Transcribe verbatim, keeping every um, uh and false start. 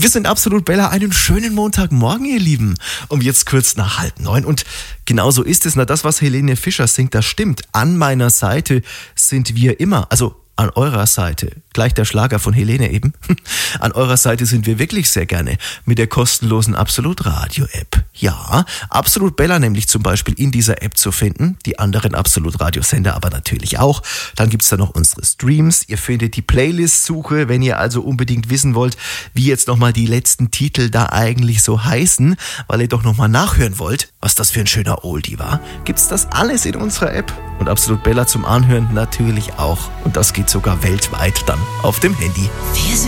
Wir sind Absolut Bella, einen schönen Montagmorgen, ihr Lieben. Um jetzt kurz nach halb neun. Und genau so ist es. Na, das, was Helene Fischer singt, das stimmt. An meiner Seite sind wir immer. Also an eurer Seite. Gleich der Schlager von Helene eben. An eurer Seite sind wir wirklich sehr gerne mit der kostenlosen Absolut Radio App. Ja, Absolut Bella nämlich zum Beispiel in dieser App zu finden. Die anderen Absolut Radiosender aber natürlich auch. Dann gibt's da noch unsere Streams. Ihr findet die Playlist-Suche, wenn ihr also unbedingt wissen wollt, wie jetzt nochmal die letzten Titel da eigentlich so heißen, weil ihr doch nochmal nachhören wollt, was das für ein schöner Oldie war. Gibt's das alles in unserer App. Und Absolut Bella zum Anhören natürlich auch. Und das geht sogar weltweit dann auf dem Handy.